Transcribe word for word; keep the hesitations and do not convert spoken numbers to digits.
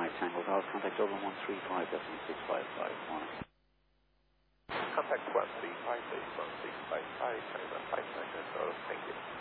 Mike Tango Golf, contact Dublin one three five, decimal six five five, morning. Contact one three five, decimal six five five, China five nine nine, thank you.